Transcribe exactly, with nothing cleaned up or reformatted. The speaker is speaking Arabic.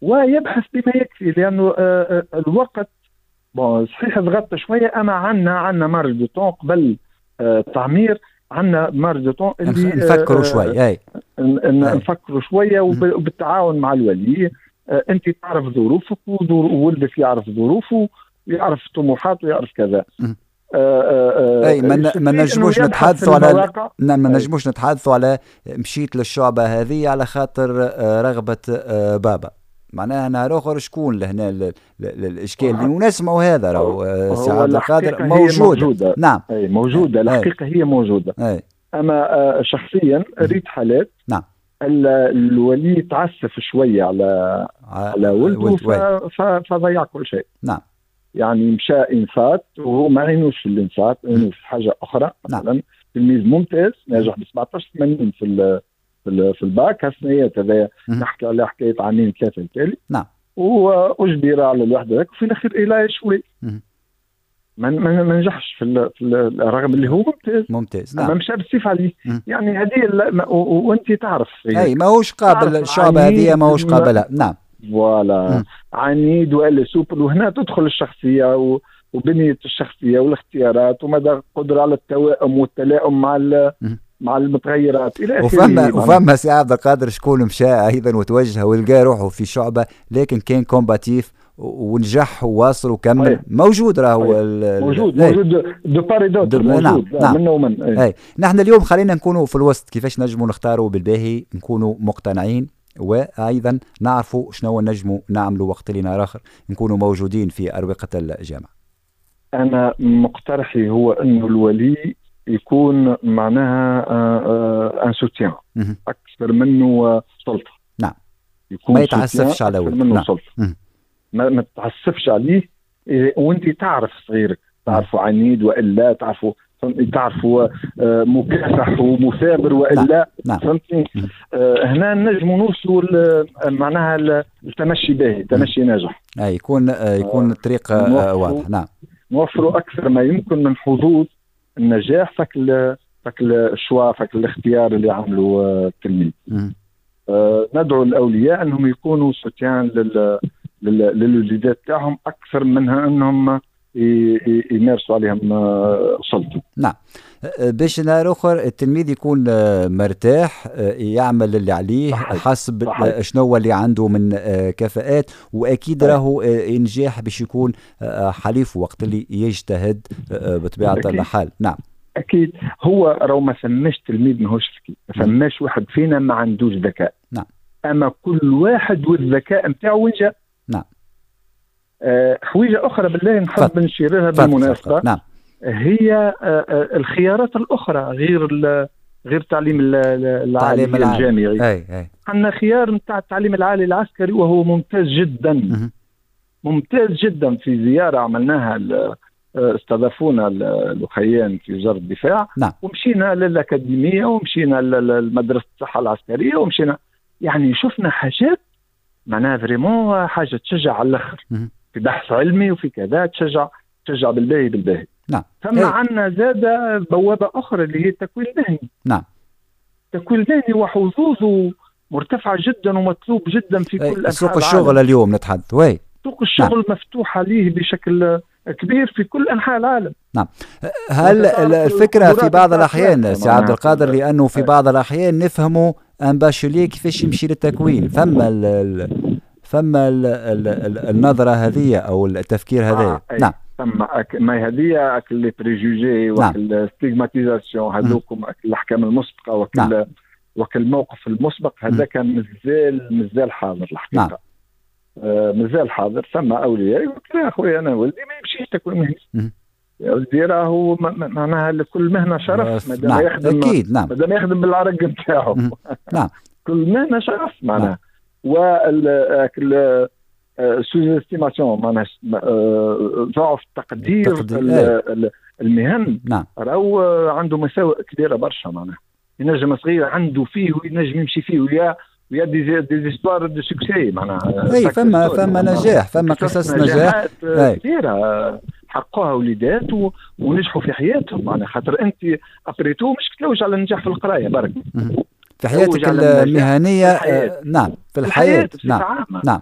ويبحث بما يكفي، لانه آه الوقت بون صحيح ضغطت شويه، اما عندنا عندنا مارج دو طون قبل آه التعمير، عندنا مارج دو طون اللي نفكروا آه شوي اي نفكروا شويه وبالتعاون مع الولي. آه انت تعرف ظروفك وولدك يعرف ظروفه ويعرف طموحاته ويعرف كذا. آه آه اي ما نجموش نتحدثوا على ما نجموش نتحدثوا على مشيت للشعبه هذه على خاطر آه رغبه آه بابا، معناها نهار اخر شكون لهنا الاشكال اللي ونسمعوا هذا راهو سي عبد القادر موجود. موجودة. نعم أي موجوده، الحقيقه هي موجوده. أي. اما آه شخصيا ريت حالات نعم الولي تعسف شويه على على ولده فضيع كل شيء. نعم يعني مشى انصات وهو ما عينوش في الانصات، عينوه في حاجه اخرى. مثلا نعم. تلميذ ممتاز ناجح ب سبعطاش ثمانين في في الباك هالسنيات هذايا، نحكي على حكايه عامين ثلاثه التالي. نعم. واجبر على الوحده هذاك وفي الاخير الى يشوي ما ما نجحش في, في رغم اللي هو ممتاز ممتاز. نعم. ما مشى بالسيف عليه. مم. يعني هذه وانت تعرف اي ماهوش قابل الشعب هذه ماهوش قابلها. نعم فوالا عنيد ولا سوبر، وهنا تدخل الشخصيه و... وبنيه الشخصيه والاختيارات ومدى القدره على التوائم والتلائم مع ال... مع المتغيرات الى اخره. وفما وفما سي عبد القادر شكون مشى ايضا وتوجه ولقى روحه في شعبه لكن كان كومباتيف ونجح وواصل وكمل. أيه. موجود راهو موجود موجود دو باري دوت موجود. نعم. منه ومن أي. أي. نحن اليوم خلينا نكونوا في الوسط، كيفاش نجموا نختاروا بالباهي نكونوا مقتنعين وايضا نعرفوا شنو نجموا نعملوا وقت اللي نهار اخر نكونوا موجودين في اروقه الجامعه. انا مقترحي هو انه الولي يكون معناها ان سوتيان اكثر منه سلطه. نعم. يكون ما يتعسفش على ولده. نعم. سلطه. ما, ما تتعسفش عليه. وانت تعرف صغيرك تعرفوا عنيد والا تعرفوا تعرفوا مكافح ومثابر والا. نعم. فهمتني. آه هنا نجموا نوصلوا معناها التمشي باهي، تمشي ناجح. اي يكون آه يكون الطريق آه واضح. نعم. نوفروا اكثر ما يمكن من حظوظ النجاح فك فك الشوا فك الاختيار اللي عملوا التلميذ. آه ندعو الاولياء انهم يكونوا سوتيان لل للوليدات تاعهم اكثر منها انهم يمارسوا عليهم سلطه. نعم. باش نهار اخر التلميذ يكون مرتاح يعمل اللي عليه حسب شنو اللي عنده من كفاءات، واكيد راهو انجاح باش يكون حليف وقت اللي يجتهد بطبيعه الحال. نعم اكيد. هو راهو ما ثماش تلميذ ماهوش ذكي، ما ثماش واحد فينا ما عندوش ذكاء. نعم. اما كل واحد والذكاء نتاعو وين جا. نعم. أه حويجه اخرى بالله نحب نشير لها بالمناسبه. نعم. هي أه الخيارات الاخرى غير غير التعليم العالي الجامعي. اي اي عندنا خيار نتاع التعليم العالي العسكري وهو ممتاز جدا. م- ممتاز جدا. في زياره عملناها استضافونا الاخيان في وزاره الدفاع. نعم. ومشينا للاكاديميه ومشينا لمدرسه الصحه العسكريه ومشينا، يعني شفنا حاجات معناها فريمون حاجه تشجع على الاخر في بحث علمي وفي كذا، تشجع تشجع بالباهي بالباهي. نعم. ثم إيه؟ عندنا زاد بوابه اخرى اللي هي التكوين المهني. نعم. التكوين المهني وحظوظه مرتفعه جدا ومطلوب جدا في كل انحاء سوق الشغل اليوم نتحدث. وي سوق الشغل. نعم. مفتوح عليه بشكل كبير في كل انحاء العالم. نعم. هل الفكره في بعض الاحيان سي عبد القادر لانه في بعض الاحيان نفهموا ان باشوليه كيفاش يمشي للتكوين، فما ال ال فما ال ال ال النظره هذه او التفكير هذا. آه نعم. فما ما هذه اكل لي بريجوجي وكل ستيغماتيزاسيون هذوكم الاحكام المسبقه وكل نعم. وكل الموقف المسبق هذا كان مازال مازال حاضر الحقيقه. نعم. آه مازال حاضر. ثم اولياء يقول يا اخويا انا ولدي ما يمشيش تكوين مهني. يا ولدي راهو معناها لكل مهنه شرف. مادام نعم. يخدم اكيد. نعم. مادام يخدم بالعرق نتاعو. نعم. كل مهنه شرف معناها. نعم. وال سوز استيماسيون معناها ضعف تقدير المهن. نعم. راهو عنده مساوئ كبيره برشا معناها. ينجم صغير عنده فيه وينجم يمشي فيه ويا ويا دي دي ستوار دو سوكسي معناها. اي فما فما نجاح، فما قصص نجاح كثيره حققوها وليدات ونجحوا في حياتهم معناها. خاطر انت ابريتو مش تلوج على النجاح في القرايه برك في حياتك المهنيه. آه نعم في الحياه. نعم. نعم.